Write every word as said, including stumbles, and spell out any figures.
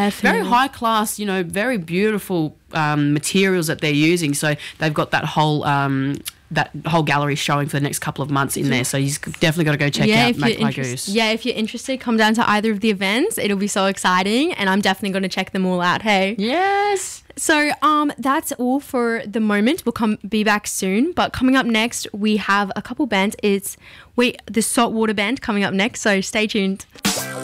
Definitely. very high class, you know, very beautiful um, materials that they're using. So they've got that whole um, that whole gallery showing for the next couple of months in there. So you've definitely got to go check yeah, out if Make you're My interest- Goose. Yeah, if you're interested, come down to either of the events. It'll be so exciting, and I'm definitely going to check them all out. Hey. Yes. So um, that's all for the moment. We'll come be back soon. But coming up next, we have a couple bands. It's wait the Saltwater Band coming up next. So stay tuned.